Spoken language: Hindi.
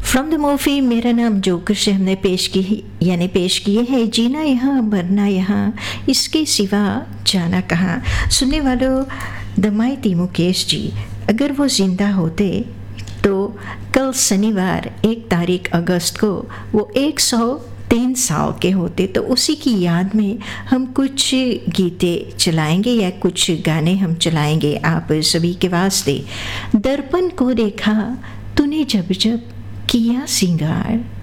फ्रॉम द मूवी मेरा नाम जोकर से हमने पेश किए हैं जीना यहाँ मरना यहाँ, इसके सिवा जाना कहाँ। सुनने वालों, दमाइती मुकेश जी अगर वो ज़िंदा होते तो कल शनिवार 1 तारीख अगस्त को वो 103 साल के होते, तो उसी की याद में हम कुछ गीतें चलाएंगे या कुछ गाने हम चलाएंगे आप सभी के वास्ते। दर्पण को देखा तूने जब जब किया सिंगार,